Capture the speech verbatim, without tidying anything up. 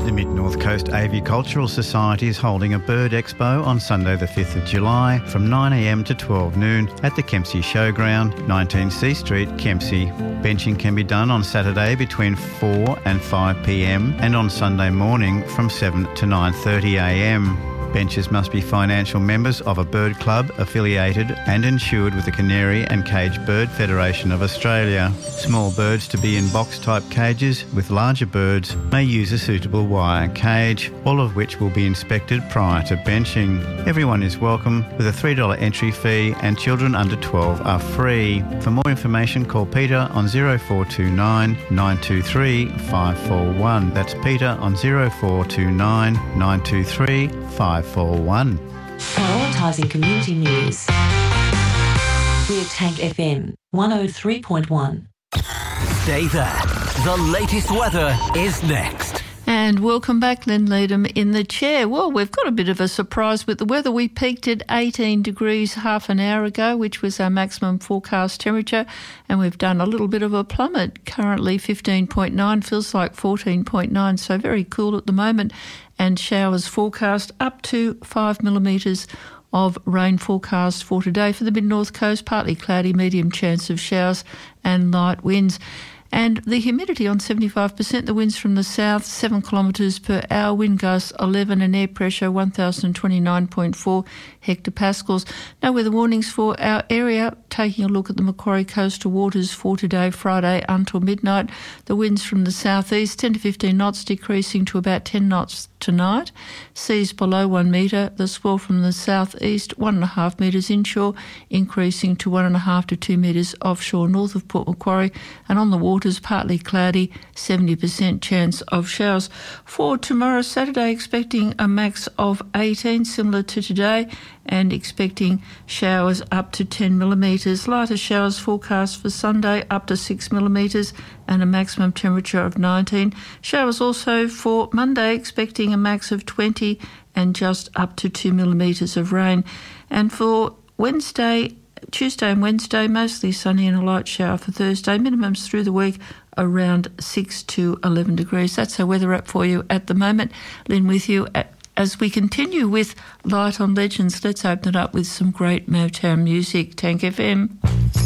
The Mid-North Coast Avicultural Society is holding a bird expo on Sunday the fifth of July from nine a m to twelve noon at the Kempsey Showground, nineteen C Street, Kempsey. Benching can be done on Saturday between four and five p m and on Sunday morning from seven to nine thirty a m. Benchers must be financial members of a bird club affiliated and insured with the Canary and Cage Bird Federation of Australia. Small birds to be in box-type cages, with larger birds may use a suitable wire cage, all of which will be inspected prior to benching. Everyone is welcome with a three dollars entry fee, and children under twelve are free. For more information, call Peter on zero four two nine, nine two three, five four one. That's Peter on zero four two nine, nine two three, five four one. Prioritising community news. We're Tank F M one oh three point one. Stay there. The latest weather is next. And welcome back, Lynn Leadham in the chair. Well, we've got a bit of a surprise with the weather. We peaked at eighteen degrees half an hour ago, which was our maximum forecast temperature, and we've done a little bit of a plummet. Currently fifteen point nine, feels like fourteen point nine, so very cool at the moment. And showers forecast up to five millimetres of rain forecast for today for the mid-north coast. Partly cloudy, medium chance of showers and light winds. And the humidity on seventy-five percent, the winds from the south, seven kilometres per hour, wind gusts eleven, and air pressure one thousand twenty-nine point four hectopascals. No weather warnings for our area. Taking a look at the Macquarie coastal waters for today, Friday until midnight. The winds from the southeast, ten to fifteen knots, decreasing to about ten knots tonight. Seas below one metre. The swell from the southeast, one and a half metres inshore, increasing to one and a half to two metres offshore north of Port Macquarie. And on the waters, partly cloudy, seventy percent chance of showers. For tomorrow, Saturday, expecting a max of eighteen, similar to today, and expecting showers up to ten millimetres. Lighter showers forecast for Sunday, up to six millimetres, and a maximum temperature of nineteen. Showers also for Monday, expecting a max of twenty and just up to two millimetres of rain. And for Wednesday, Tuesday and Wednesday, mostly sunny and a light shower for Thursday. Minimums through the week around six to eleven degrees. That's our weather app for you at the moment. Lynn with you at As we continue with Light on Legends, let's open it up with some great Motown music. Tank F M.